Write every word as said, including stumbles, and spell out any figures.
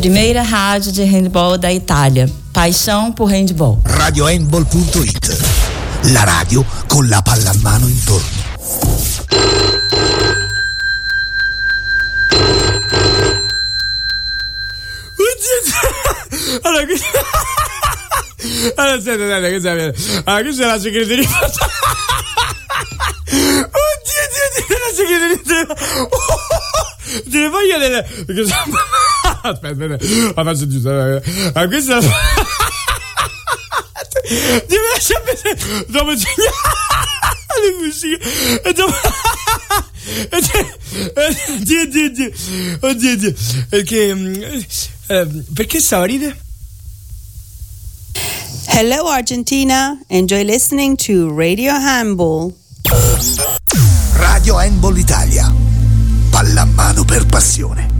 Primeira rádio de handball da Itália. Paixão por handball. radio handball punto it. La radio con la pallamano intorno. Allora, qui... allora aspetta, aspetta, che c'è? Allora, qui c'è la segreteria. Oddio, Dio, Dio, la segreteria. Te le voglio delle... Perché sono... Aspetta, aspetta, la faccio giusto. Allora, questa è la... Ti lascia vedere... Dopo segnare le musiche. E dopo... Dio, Dio, Dio. Oddio, Dio. Perché... Eh, perché stavo a ridere? Hello Argentina, enjoy listening to Radio Handball. Radio Handball Italia. Pallamano per passione.